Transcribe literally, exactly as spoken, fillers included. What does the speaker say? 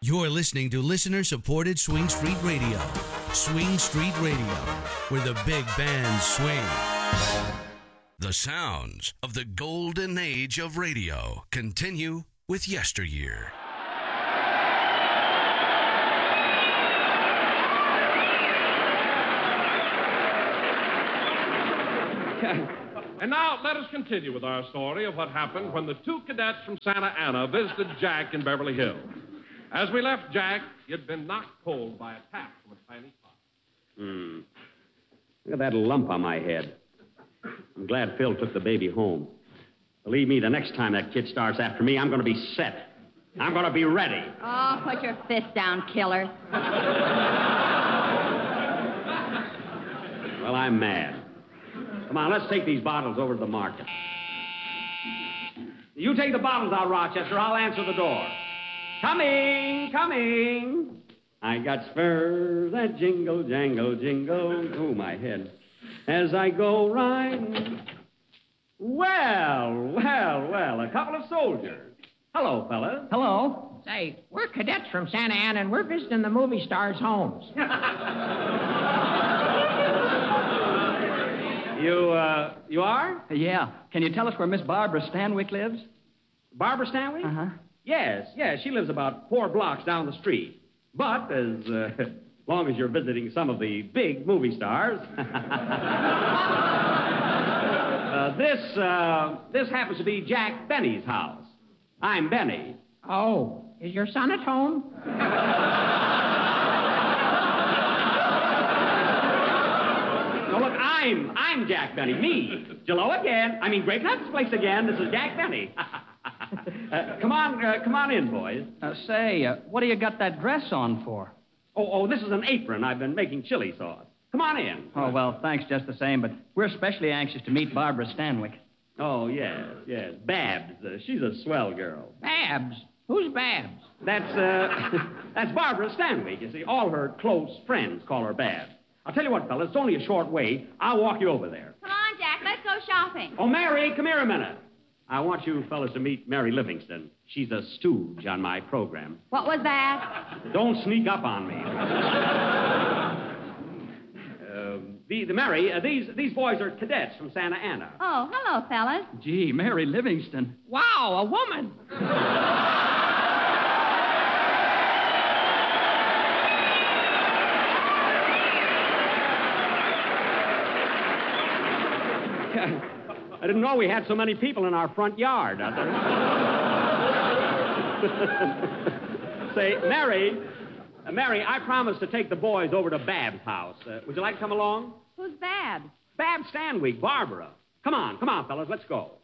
You're listening to listener-supported Swing Street Radio. Swing Street Radio, where the big bands swing. The sounds of the golden age of radio continue with yesteryear. And now, let us continue with our story of what happened when the two cadets from Santa Ana visited Jack in Beverly Hills. As we left Jack, he had been knocked cold by a tap from a tiny pot. Hmm. Look at that lump on my head. I'm glad Phil took the baby home. Believe me, the next time that kid starts after me, I'm going to be set. I'm going to be ready. Oh, put your fist down, killer. Well, I'm mad. Come on, let's take these bottles over to the market. You take the bottles out, Rochester. I'll answer the door. Coming, coming. I got spurs that jingle, jangle, jingle. Oh, my head. As I go riding. Well, well, well, a couple of soldiers. Hello, fellas. Hello. Say, we're cadets from Santa Ana, and we're visiting the movie stars' homes. You, uh, you are? Yeah. Can you tell us where Miss Barbara Stanwyck lives? Barbara Stanwyck? Uh-huh. Yes, yes. She lives about four blocks down the street. But as uh, long as you're visiting some of the big movie stars, uh, this uh, this happens to be Jack Benny's house. I'm Benny. Oh, is your son at home? No, look, I'm I'm Jack Benny. Me. Jello again. I mean, Great Nuts Place again. This is Jack Benny. uh, come on, uh, come on in, boys. Uh, say, uh, what do you got that dress on for? Oh, oh, this is an apron. I've been making chili sauce. Come on in. Oh, well, thanks just the same, but we're especially anxious to meet Barbara Stanwyck. Oh, yes, yes. Babs. Uh, she's a swell girl. Babs? Who's Babs? That's, uh, that's Barbara Stanwyck. You see, all her close friends call her Babs. I'll tell you what, fellas, it's only a short way. I'll walk you over there. Come on, Jack, let's go shopping. Oh, Mary, come here a minute. I want you fellas to meet Mary Livingston. She's a stooge on my program. What was that? Don't sneak up on me. um, the, the Mary, uh, these these boys are cadets from Santa Ana. Oh, hello, fellas. Gee, Mary Livingston. Wow, a woman. I didn't know we had so many people in our front yard. Say, Mary, uh, Mary, I promised to take the boys over to Bab's house. Uh, would you like to come along? Who's Babs? Babs Stanwyck, Barbara. Come on, come on, fellas, let's go.